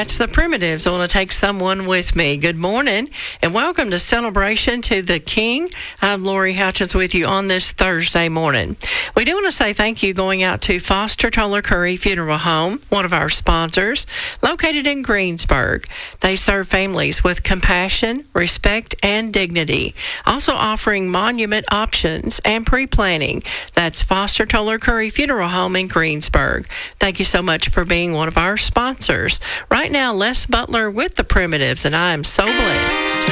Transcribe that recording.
That's the Primitives. I want to take someone with me. Good morning and welcome to Celebration to the King. I'm Lori Hutchins with you on this Thursday morning. We do want to say thank you going out to Foster Toller Curry Funeral Home, one of our sponsors, located in Greensburg. They serve families with compassion, respect, and dignity. Also offering monument options and pre-planning. That's Foster Toller Curry Funeral Home in Greensburg. Thank you so much for being one of our sponsors. Right now, Les Butler with the Primitives, and I am so blessed.